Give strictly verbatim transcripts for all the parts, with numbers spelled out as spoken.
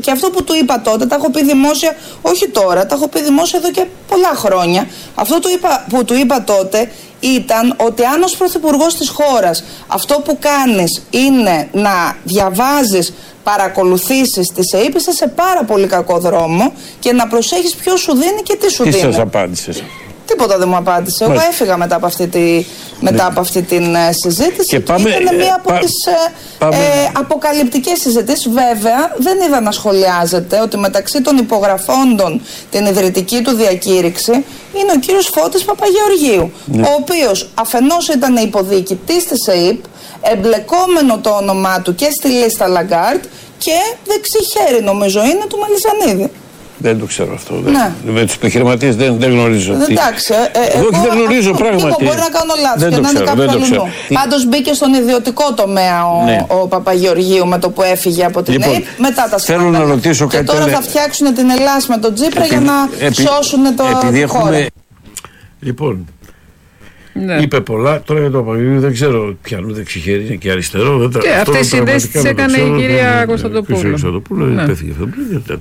Και αυτό που του είπα τότε, τα έχω πει δημόσια, όχι τώρα, τα έχω πει δημόσια εδώ και πολλά χρόνια. Αυτό του είπα, που του είπα τότε ήταν ότι αν ως πρωθυπουργός της χώρας αυτό που κάνεις είναι να διαβάζεις παρακολουθήσεις της ΕΥΠ, είσαι σε πάρα πολύ κακό δρόμο, και να προσέχεις ποιος σου δίνει και τι σου τι δίνει. Τι σας απάντησες? Τίποτα δεν μου απάντησε. Εγώ έφυγα μετά από αυτή, τη, μετά από αυτή την uh, συζήτηση. Και πάμε, ήταν μία από πά, τις uh, ε, αποκαλυπτικές συζητήσεις. Βέβαια, δεν είδα να σχολιάζεται ότι μεταξύ των υπογραφώντων την ιδρυτική του διακήρυξη είναι ο κύριος Φώτης Παπαγεωργίου, ναι. ο οποίος αφενός ήταν υποδιοικητής της ΕΥΠ, εμπλεκόμενο το όνομά του και στη λίστα Λαγκάρτ, και δεξί χέρι νομίζω είναι του Μελισανίδη. Δεν το ξέρω αυτό. Ναι. Δεν, με τους επιχειρηματίες δεν, δεν γνωρίζω. Εντάξει. Ε, ε, εγώ εγώ, δεν γνωρίζω πράγματι. Εγώ μπορεί να κάνω λάθος και να είναι κάποιο αλλού. Πάντως μπήκε στον ιδιωτικό τομέα ο, ναι. ο Παπαγεωργίου με το που έφυγε από την λοιπόν, ΕΥΠ μετά τα θέλω να ρωτήσω και κάτι. τώρα τέλε... θα φτιάξουν την Ελλάδα με τον Τσίπρα επί, για να επί, σώσουν το επειδή χώρο. Έχουμε... Λοιπόν, ναι. είπε πολλά. Τώρα για το Παπαγεωργίου δεν ξέρω ποιανού δεξιχέρι είναι και αριστερό. Δεν, και αυτές οι συνδέσεις τις έκανε η κυρία Κωνσταντοπούλου. Ναι. Υπέθηκε αυτό.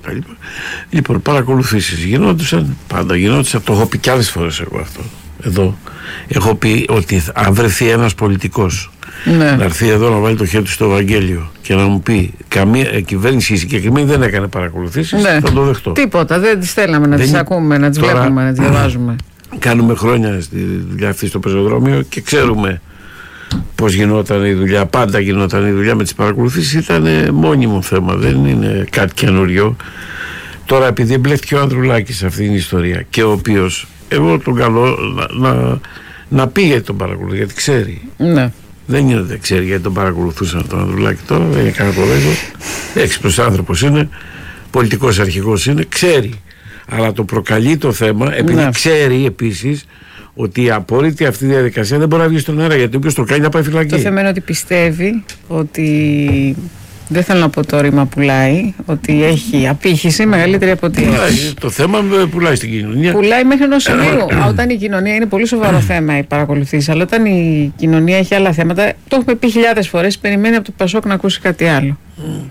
Λοιπόν, παρακολουθήσεις γινόντουσαν, πάντα γινόντουσαν. Το έχω πει κι άλλες φορές εγώ αυτό. Εδώ έχω πει ότι αν βρεθεί ένας πολιτικός ναι. να έρθει εδώ να βάλει το χέρι του στο Ευαγγέλιο και να μου πει καμία κυβέρνηση συγκεκριμένη δεν έκανε παρακολουθήσεις, ναι. θα το δεχτώ. Τίποτα, δεν τις θέλαμε να δεν τις ακούμε, να τις τώρα... βλέπουμε, να τις διαβάζουμε. Κάνουμε χρόνια στη δουλειά αυτή στο πεζοδρόμιο και ξέρουμε πώς γινόταν η δουλειά. Πάντα γινόταν η δουλειά με τις παρακολουθήσεις. Ήταν μόνιμο θέμα, δεν είναι κάτι καινούριο. Τώρα, επειδή εμπλέκθηκε ο Ανδρουλάκης σε αυτήν την ιστορία, και ο οποίος, εγώ τον καλώ να, να, να πει γιατί τον παρακολουθεί, γιατί ξέρει. Ναι. Δεν είναι ότι δεν ξέρει γιατί τον παρακολουθούσαν τον Ανδρουλάκη τώρα, δεν είναι κανένα πρόβλημα. Έξυπνος άνθρωπος είναι, πολιτικός αρχηγός είναι, ξέρει. Αλλά το προκαλεί το θέμα επειδή ναι. ξέρει επίσης ότι η απόρριτη αυτή η διαδικασία δεν μπορεί να βγει στον αέρα, γιατί όποιος το κάνει να πάει φυλακή. Το θέμα είναι ότι πιστεύει ότι, δεν θέλω να πω το ρήμα πουλάει, ότι έχει απήχηση μεγαλύτερη από ό,τι έχει. Το θέμα πουλάει στην κοινωνία. Πουλάει μέχρι ενός σημείου. Όταν η κοινωνία είναι πολύ σοβαρό θέμα η παρακολουθήση, αλλά όταν η κοινωνία έχει άλλα θέματα, το έχουμε πει χιλιάδες φορές, περιμένει από το Πασόκ να ακούσει κάτι άλλο.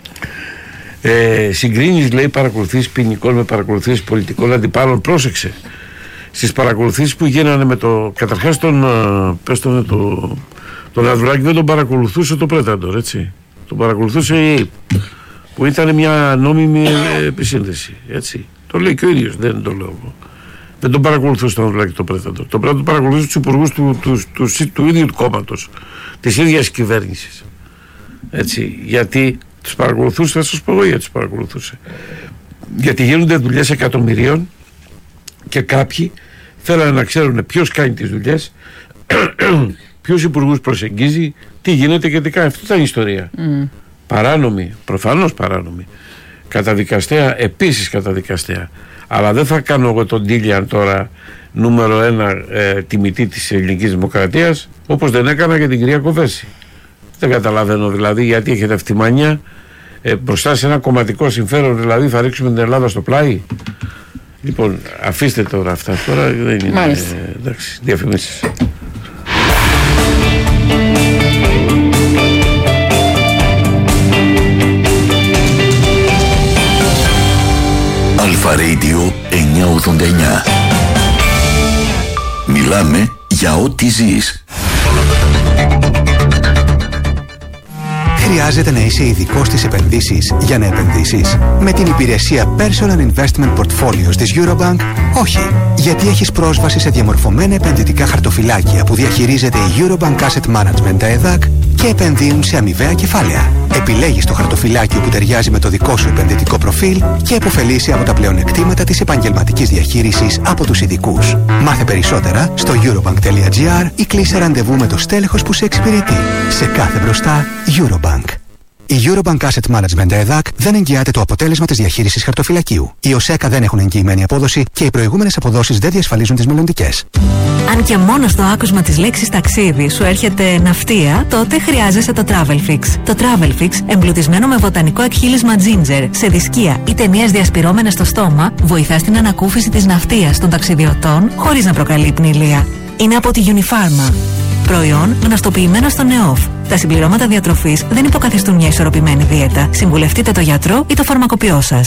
Ε, συγκρίνεις, λέει, παρακολουθήσεις ποινικών με παρακολουθήσεις πολιτικών αντιπάλων. Πρόσεξε. Στις παρακολουθήσεις που γίνανε με το. Καταρχάς τον. Πες τον, το, τον Ανδρουλάκη δεν τον παρακολουθούσε το Πρέταντορ, έτσι. Τον παρακολουθούσε η ΕΥΠ, που ήταν μια νόμιμη επισύνδεση. Έτσι. Το λέει και ο ίδιος, δεν το λέω εγώ. Δεν τον παρακολουθούσε τον Ανδρουλάκη το Πρέταντορ. Το Πρέταντορ παρακολουθούσε τους υπουργούς του, του, του, του, του ίδιου του κόμματος, της ίδιας κυβέρνησης. Έτσι. Γιατί. Τους παρακολουθούσε, θα σας πω εγώ γιατί τους παρακολουθούσε. Γιατί γίνονται δουλειές εκατομμυρίων και κάποιοι θέλανε να ξέρουν ποιος κάνει τις δουλειές, ποιους υπουργούς προσεγγίζει, τι γίνεται και τι κάνει. Αυτό ήταν η ιστορία. Mm. Παράνομη, προφανώς παράνομη. Καταδικαστέα, επίσης καταδικαστέα. Αλλά δεν θα κάνω εγώ τον Τίλιαν τώρα νούμερο ένα ε, τιμητή της ελληνικής δημοκρατίας, όπως δεν έκανα για την κυρία Κοβέση. Δεν καταλαβαίνω δηλαδή γιατί έχετε αυτή τη μανία ε, μπροστά σε ένα κομματικό συμφέρον, δηλαδή θα ρίξουμε την Ελλάδα στο πλάι. Λοιπόν, αφήστε τώρα αυτά, τώρα δεν είναι. Μάλιστα. Ε, εντάξει, διαφημίσεις. Αλφα Radio εννιακόσια ογδόντα εννιά. Μιλάμε για ό,τι ζεις. Χρειάζεται να είσαι ειδικός στις επενδύσεις για να επενδύσεις? Με την υπηρεσία Personal Investment Portfolios της Eurobank, όχι. Γιατί έχεις πρόσβαση σε διαμορφωμένα επενδυτικά χαρτοφυλάκια που διαχειρίζεται η Eurobank Asset Management ΕΔΑΚ και επενδύουν σε αμοιβαία κεφάλαια. Επιλέγεις το χαρτοφυλάκιο που ταιριάζει με το δικό σου επενδυτικό προφίλ και επωφελείσαι από τα πλεονεκτήματα της επαγγελματικής διαχείρισης από τους ειδικούς. Μάθε περισσότερα στο eurobank.gr ή κλείσε ραντεβού με το στέλεχος που σε εξυπηρετεί. Σε κάθε μπροστά, Eurobank. Η Eurobank Asset Management ΕΔΑΚ δεν εγγυάται το αποτέλεσμα της διαχείρισης χαρτοφυλακίου. Οι ΟΣΕΚΑ δεν έχουν εγγυημένη απόδοση και οι προηγούμενες αποδόσεις δεν διασφαλίζουν τις μελλοντικές. Αν και μόνο στο άκουσμα της λέξης ταξίδι σου έρχεται ναυτία, τότε χρειάζεσαι το Travelfix. Το Travelfix, εμπλουτισμένο με βοτανικό εκχύλισμα ginger, σε δισκία ή ταινίες διασπυρώμενες στο στόμα, βοηθά στην ανακούφιση της ναυτίας των ταξιδιωτών χωρίς να προκαλεί πνηλία. Είναι από τη Unifarma. Προϊόν γνωστοποιημένο στο ΝΕΟΦ. Τα συμπληρώματα διατροφής δεν υποκαθιστούν μια ισορροπημένη δίαιτα. Συμβουλευτείτε το γιατρό ή το φαρμακοποιό σας.